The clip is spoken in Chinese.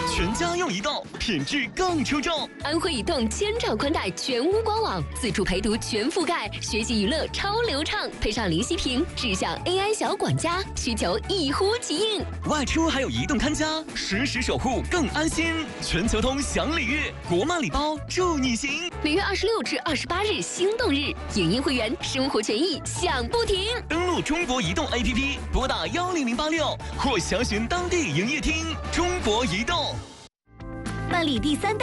全家用移动，品质更出众。 安徽移动千兆宽带全屋官网，自助陪读全覆盖，学习娱乐超流畅，配上林息屏智享 AI 小管家，需求一呼即应。 外出还有移动看家，实时守护更安心。全球通享礼遇，国漫礼包助你行。 每月26至28日心动日，影音会员生活权益享不停。 登录中国移动 APP， 拨打10086或详询当地营业厅。中国移动。 办理第3代